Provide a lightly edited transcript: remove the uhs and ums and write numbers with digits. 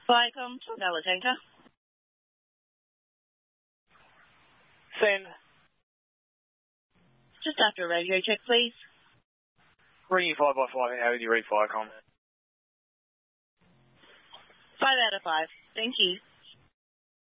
Viacom, Dallas Anchor. Send. Just after a radio check, please. Ringing 5x5, how did you read Viacom? 5 out of 5. Thank you.